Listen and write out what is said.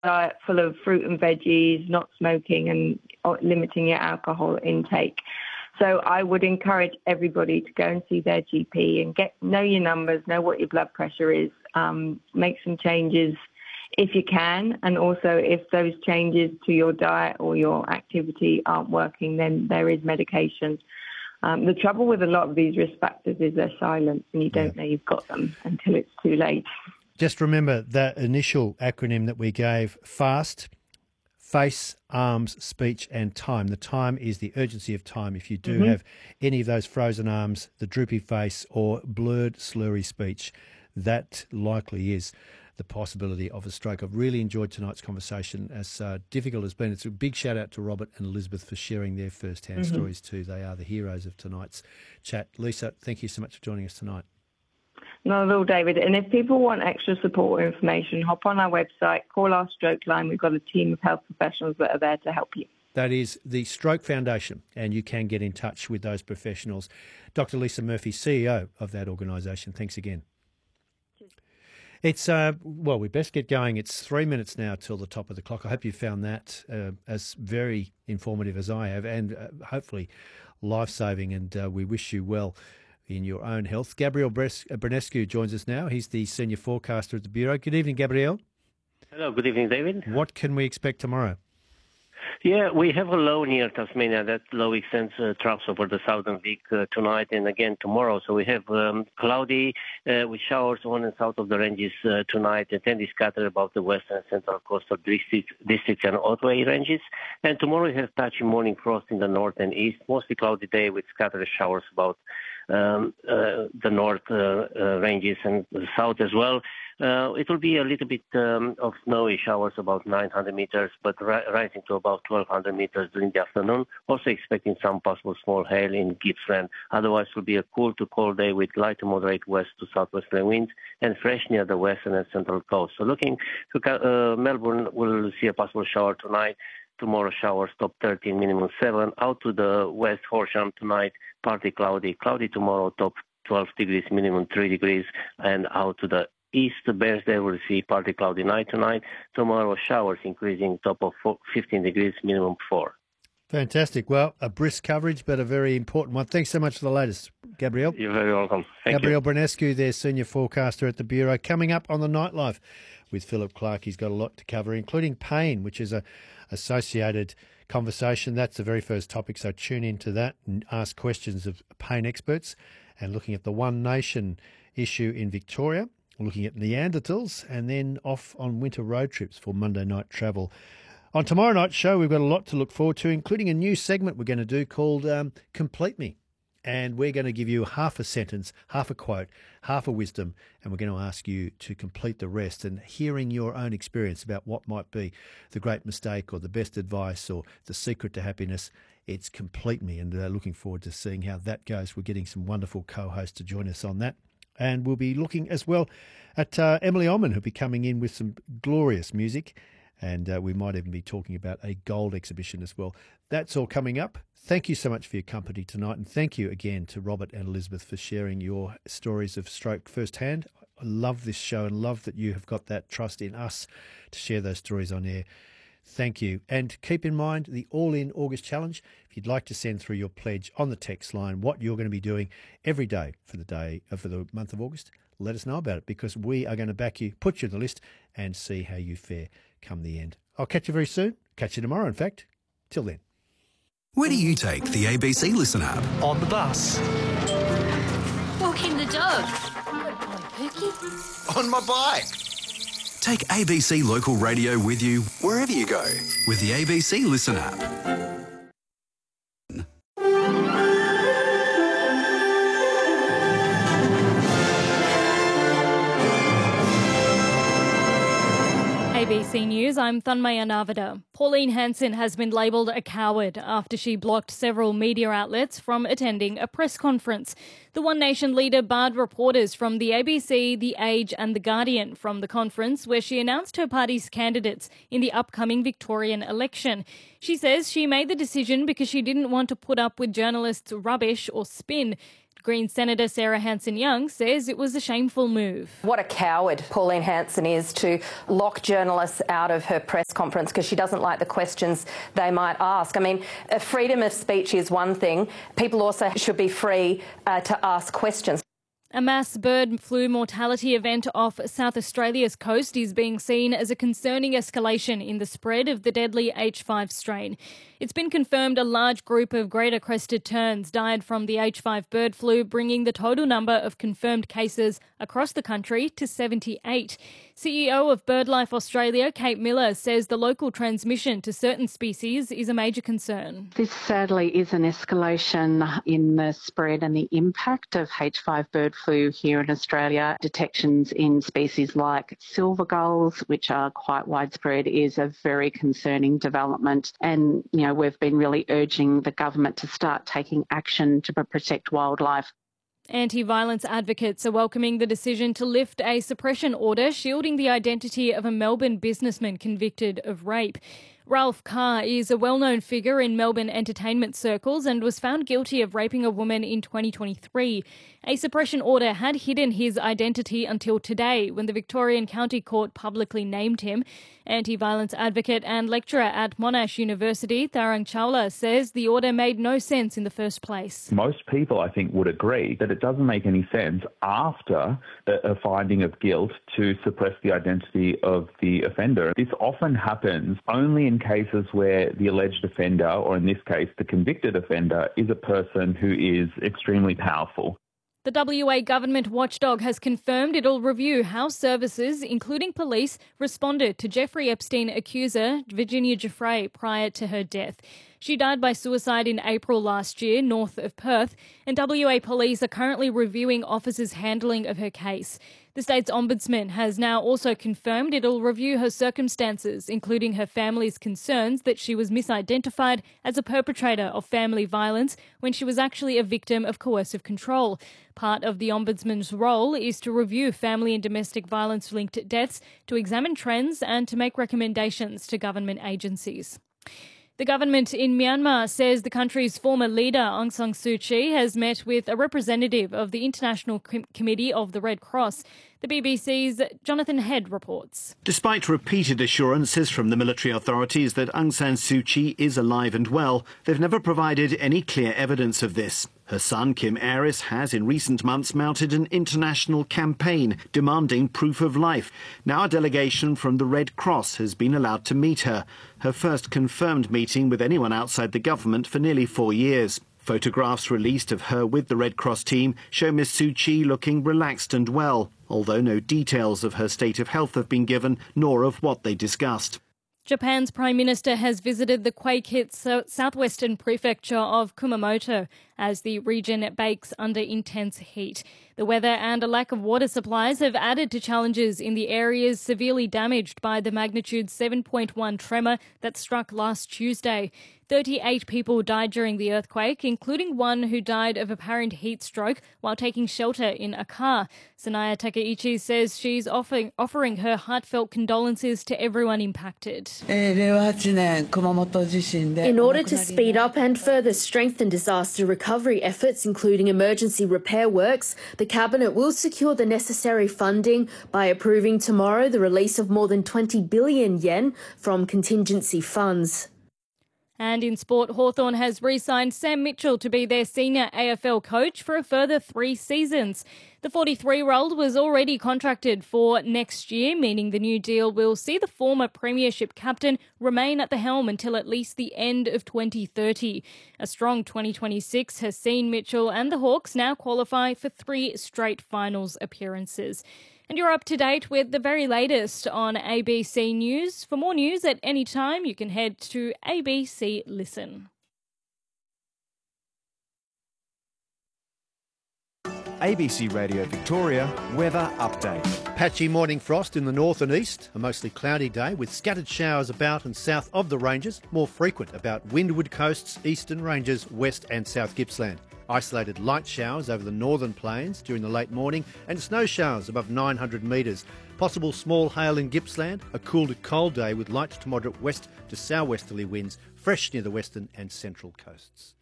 diet full of fruit and veggies, not smoking, and limiting your alcohol intake. So I would encourage everybody to go and see their GP and know your numbers, know what your blood pressure is, make some changes if you can. And also if those changes to your diet or your activity aren't working, then there is medication. The trouble with a lot of these risk factors is they're silent and you don't know you've got them until it's too late. Just remember that initial acronym that we gave, FAST, face, arms, speech and time. The time is the urgency of time. If you do have any of those frozen arms, the droopy face or blurred, slurry speech, that likely is the possibility of a stroke. I've really enjoyed tonight's conversation, as difficult as it's been. It's a big shout out to Robert and Elizabeth for sharing their first-hand stories too. They are the heroes of tonight's chat. Lisa, thank you so much for joining us tonight. Not at all, David. And if people want extra support or information, hop on our website, call our stroke line. We've got a team of health professionals that are there to help you. That is the Stroke Foundation, and you can get in touch with those professionals. Dr. Lisa Murphy, CEO of that organisation, thanks again. It's, well, we best get going. It's 3 minutes now till the top of the clock. I hope you found that as very informative as I have, and hopefully life-saving, and we wish you well in your own health. Gabriel Branescu joins us now. He's the Senior Forecaster at the Bureau. Good evening, Gabriel. Hello, good evening, David. What can we expect tomorrow? Yeah, we have a low near Tasmania. That low extends troughs over the southern Vic tonight and again tomorrow. So we have cloudy with showers on and south of the ranges tonight, and then scattered about the western and central coastal districts and Otway ranges. And tomorrow we have patchy morning frost in the north and east, mostly cloudy day with scattered showers about the north ranges and the south as well. It will be a little bit of snowy showers, about 900 meters, but rising to about 1,200 meters during the afternoon. Also expecting some possible small hail in Gippsland. Otherwise, it will be a cool to cold day with light to moderate west to southwesterly winds and fresh near the western and central coast. So looking to Melbourne, will see a possible shower tonight. Tomorrow showers, top 13, minimum 7. Out to the west, Horsham tonight, partly cloudy. Cloudy tomorrow, top 12 degrees, minimum 3 degrees. And out to the east, Bairnsdale will see partly cloudy night tonight. Tomorrow showers increasing, top of 15 degrees, minimum 4. Fantastic. Well, a brisk coverage, but a very important one. Thanks so much for the latest, Gabriel. You're very welcome. Gabriel Branescu, their Senior Forecaster at the Bureau. Coming up on the Nightlife with Philip Clark. He's got a lot to cover, including pain, which is a associated conversation. That's the very first topic, so tune into that and ask questions of pain experts, and looking at the One Nation issue in Victoria, looking at Neanderthals, and then off on winter road trips for Monday night travel. On tomorrow night's show, we've got a lot to look forward to, including a new segment we're going to do called Complete Me. And we're going to give you half a sentence, half a quote, half a wisdom, and we're going to ask you to complete the rest. And hearing your own experience about what might be the great mistake or the best advice or the secret to happiness, it's Complete Me. And looking forward to seeing how that goes. We're getting some wonderful co-hosts to join us on that. And we'll be looking as well at Emily Oman, who'll be coming in with some glorious music. And we might even be talking about a gold exhibition as well. That's all coming up. Thank you so much for your company tonight. And thank you again to Robert and Elizabeth for sharing your stories of stroke firsthand. I love this show and love that you have got that trust in us to share those stories on air. Thank you. And keep in mind the All In August Challenge. If you'd like to send through your pledge on the text line, what you're going to be doing every day for the month of August, let us know about it, because we are going to back you, put you on the list, and see how you fare come the end. I'll catch you very soon. Catch you tomorrow, in fact. Till then. Where do you take the ABC Listen app? On the bus. Walking the dog. Good boy, Pookie. On my bike. Take ABC Local Radio with you wherever you go with the ABC Listen app. ABC News, I'm Thanmaya Navada. Pauline Hanson has been labelled a coward after she blocked several media outlets from attending a press conference. The One Nation leader barred reporters from the ABC, The Age and The Guardian from the conference, where she announced her party's candidates in the upcoming Victorian election. She says she made the decision because she didn't want to put up with journalists' rubbish or spin. Green Senator Sarah Hanson-Young says it was a shameful move. What a coward Pauline Hanson is to lock journalists out of her press conference because she doesn't like the questions they might ask. I mean, freedom of speech is one thing. People also should be free to ask questions. A mass bird flu mortality event off South Australia's coast is being seen as a concerning escalation in the spread of the deadly H5 strain. It's been confirmed a large group of greater crested terns died from the H5 bird flu, bringing the total number of confirmed cases across the country to 78. CEO of BirdLife Australia, Kate Miller, says the local transmission to certain species is a major concern. This sadly is an escalation in the spread and the impact of H5 bird flu here in Australia. Detections in species like silver gulls, which are quite widespread, is a very concerning development. And, we've been really urging the government to start taking action to protect wildlife. Anti-violence advocates are welcoming the decision to lift a suppression order shielding the identity of a Melbourne businessman convicted of rape. Ralph Carr is a well-known figure in Melbourne entertainment circles and was found guilty of raping a woman in 2023. A suppression order had hidden his identity until today, when the Victorian County Court publicly named him. Anti-violence advocate and lecturer at Monash University, Tharang Chawla, says the order made no sense in the first place. Most people, I think, would agree that it doesn't make any sense after a finding of guilt to suppress the identity of the offender. This often happens only in cases where the alleged offender, or in this case the convicted offender, is a person who is extremely powerful. The WA government watchdog has confirmed it'll review how services, including police, responded to Jeffrey Epstein accuser Virginia Giuffre prior to her death. She died by suicide in April last year, north of Perth, and WA police are currently reviewing officers' handling of her case. The state's ombudsman has now also confirmed it'll review her circumstances, including her family's concerns that she was misidentified as a perpetrator of family violence when she was actually a victim of coercive control. Part of the ombudsman's role is to review family and domestic violence-linked deaths, to examine trends and to make recommendations to government agencies. The government in Myanmar says the country's former leader, Aung San Suu Kyi, has met with a representative of the International Committee of the Red Cross. The BBC's Jonathan Head reports. Despite repeated assurances from the military authorities that Aung San Suu Kyi is alive and well, they've never provided any clear evidence of this. Her son, Kim Aris, has in recent months mounted an international campaign demanding proof of life. Now a delegation from the Red Cross has been allowed to meet her, her first confirmed meeting with anyone outside the government for nearly 4 years. Photographs released of her with the Red Cross team show Ms Suu Kyi looking relaxed and well, although no details of her state of health have been given, nor of what they discussed. Japan's Prime Minister has visited the quake-hit southwestern prefecture of Kumamoto as the region bakes under intense heat. The weather and a lack of water supplies have added to challenges in the areas severely damaged by the magnitude 7.1 tremor that struck last Tuesday. 38 people died during the earthquake, including one who died of apparent heat stroke while taking shelter in a car. Sanaya Takeichi says she's offering her heartfelt condolences to everyone impacted. In order to speed up and further strengthen disaster recovery efforts, including emergency repair works, the Cabinet will secure the necessary funding by approving tomorrow the release of more than 20 billion yen from contingency funds. And in sport, Hawthorn has re-signed Sam Mitchell to be their senior AFL coach for a further 3 seasons. The 43-year-old was already contracted for next year, meaning the new deal will see the former premiership captain remain at the helm until at least the end of 2030. A strong 2026 has seen Mitchell and the Hawks now qualify for 3 straight finals appearances. And you're up to date with the very latest on ABC News. For more news at any time, you can head to ABC Listen. ABC Radio Victoria weather update. Patchy morning frost in the north and east, a mostly cloudy day with scattered showers about and south of the ranges, more frequent about windward coasts, eastern ranges, west and south Gippsland. Isolated light showers over the northern plains during the late morning and snow showers above 900 metres. Possible small hail in Gippsland, a cool to cold day with light to moderate west to southwesterly winds, fresh near the western and central coasts.